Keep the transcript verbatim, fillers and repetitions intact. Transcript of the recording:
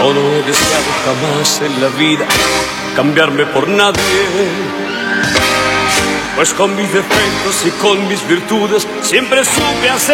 Yo no he deseado jamás en la vida cambiarme por nadie, pues con mis defectos y con mis virtudes siempre supe aceptar